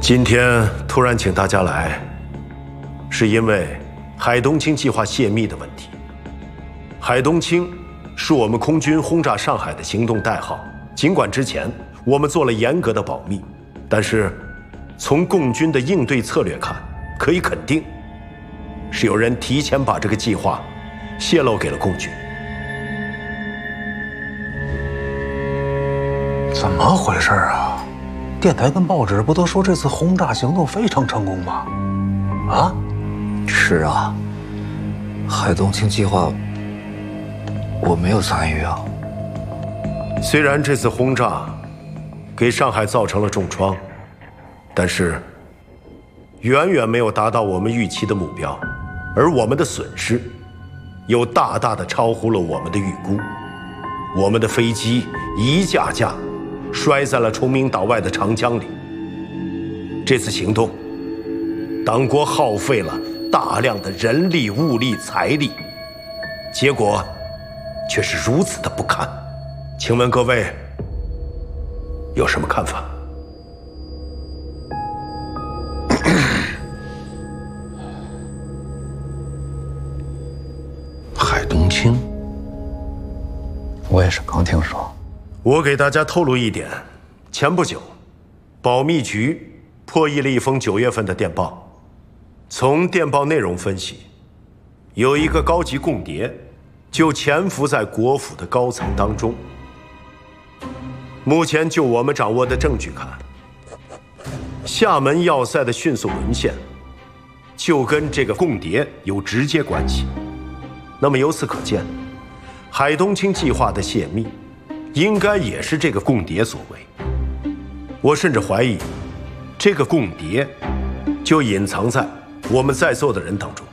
今天突然请大家来，是因为海东青计划泄密的问题。海东青是我们空军轰炸上海的行动代号，尽管之前我们做了严格的保密，但是从共军的应对策略看，可以肯定是有人提前把这个计划泄露给了共军。 怎么回事啊？电台跟报纸不都说这次轰炸行动非常成功吗？啊？ 是啊，海东青计划我没有参与啊。 虽然这次轰炸给上海造成了重创，但是远远没有达到我们预期的目标，而我们的损失又大大的超乎了我们的预估。我们的飞机一架架摔在了崇明岛外的长江里。这次行动，党国耗费了大量的人力、物力、财力，结果却是如此的不堪。请问各位有什么看法？ 海东青，我也是刚听说。 我给大家透露一点，前不久，保密局破译了一封9月份的电报。从电报内容分析，有一个高级共谍就潜伏在国府的高层当中。目前就我们掌握的证据看，厦门要塞的迅速沦陷，就跟这个共谍有直接关系。那么由此可见，海东青计划的泄密，应该也是这个共谍所为。我甚至怀疑，这个共谍就隐藏在我们在座的人当中。